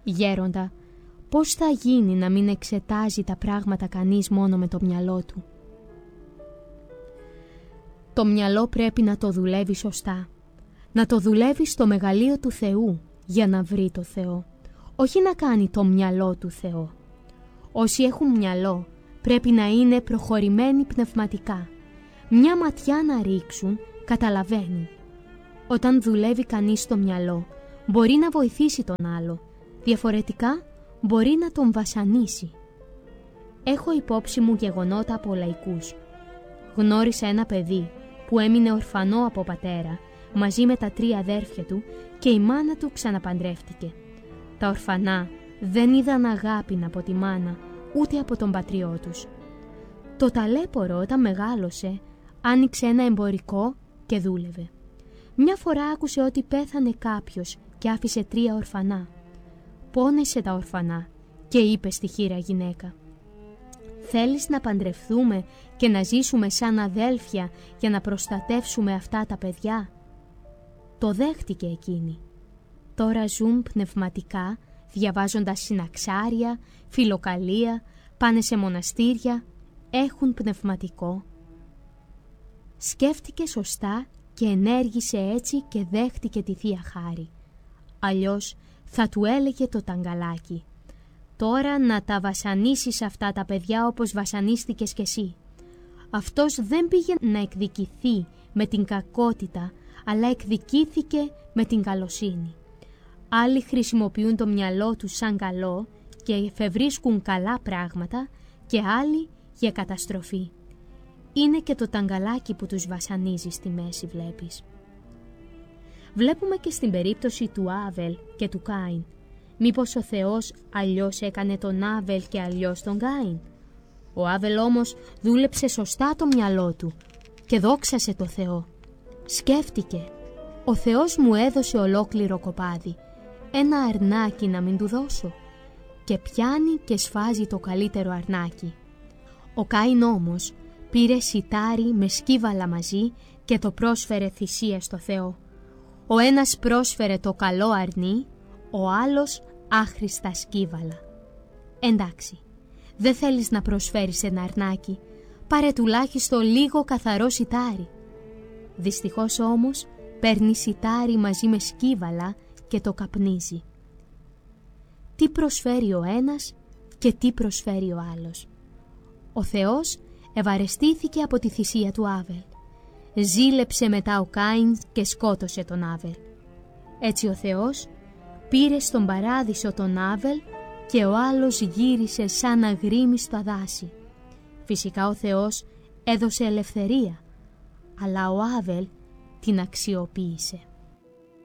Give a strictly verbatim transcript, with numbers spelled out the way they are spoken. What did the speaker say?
Γέροντα, πώς θα γίνει να μην εξετάζει τα πράγματα κανείς μόνο με το μυαλό του? Το μυαλό πρέπει να το δουλεύει σωστά. Να το δουλεύει στο μεγαλείο του Θεού για να βρει το Θεό. Όχι να κάνει το μυαλό του Θεό. Όσοι έχουν μυαλό πρέπει να είναι προχωρημένοι πνευματικά. Μια ματιά να ρίξουν, καταλαβαίνουν. Όταν δουλεύει κανείς το μυαλό, μπορεί να βοηθήσει τον άλλο. Διαφορετικά, μπορεί να τον βασανίσει. Έχω υπόψη μου γεγονότα από λαϊκούς. Γνώρισα ένα παιδί που έμεινε ορφανό από πατέρα, μαζί με τα τρία αδέρφια του, και η μάνα του ξαναπαντρεύτηκε. Τα ορφανά δεν είδαν αγάπη από τη μάνα, ούτε από τον πατριό τους. Το ταλέπορο όταν μεγάλωσε, άνοιξε ένα εμπορικό και δούλευε. Μια φορά άκουσε ότι πέθανε κάποιος και άφησε τρία ορφανά. Πόνεσε τα ορφανά και είπε στη χήρα γυναίκα: «Θέλεις να παντρευτούμε και να ζήσουμε σαν αδέλφια για να προστατεύσουμε αυτά τα παιδιά?» Το δέχτηκε εκείνη. Τώρα ζουν πνευματικά, διαβάζοντας συναξάρια, φιλοκαλία, πάνε σε μοναστήρια, έχουν πνευματικό. Σκέφτηκε σωστά και ενέργησε έτσι και δέχτηκε τη Θεία Χάρη. Αλλιώς θα του έλεγε το ταγκαλάκι: «Τώρα να τα βασανίσεις αυτά τα παιδιά όπως βασανίστηκες κι εσύ». Αυτός δεν πήγε να εκδικηθεί με την κακότητα, αλλά εκδικήθηκε με την καλοσύνη. Άλλοι χρησιμοποιούν το μυαλό τους σαν καλό και εφευρίσκουν καλά πράγματα, και άλλοι για καταστροφή. Είναι και το ταγκαλάκι που τους βασανίζει στη μέση, βλέπεις. Βλέπουμε και στην περίπτωση του Άβελ και του Κάιν. Μήπως ο Θεός αλλιώς έκανε τον Άβελ και αλλιώς τον Κάιν? Ο Άβελ όμως δούλεψε σωστά το μυαλό του και δόξασε το Θεό. Σκέφτηκε: «Ο Θεός μου έδωσε ολόκληρο κοπάδι, ένα αρνάκι να μην του δώσω?» Και πιάνει και σφάζει το καλύτερο αρνάκι. Ο Κάιν όμως πήρε σιτάρι με σκύβαλα μαζί και το πρόσφερε θυσία στο Θεό. Ο ένας πρόσφερε το καλό αρνί, ο άλλος άχρηστα σκύβαλα. Εντάξει, δεν θέλεις να προσφέρεις ένα αρνάκι, πάρε τουλάχιστον λίγο καθαρό σιτάρι. Δυστυχώς όμως παίρνει σιτάρι μαζί με σκύβαλα και το καπνίζει. Τι προσφέρει ο ένας και τι προσφέρει ο άλλος? Ο Θεός ευαρεστήθηκε από τη θυσία του Άβελ. Ζήλεψε μετά ο Κάιν και σκότωσε τον Άβελ. Έτσι ο Θεός πήρε στον παράδεισο τον Άβελ και ο άλλος γύρισε σαν αγρίμι στα δάση. Φυσικά ο Θεός έδωσε ελευθερία, αλλά ο Άβελ την αξιοποίησε.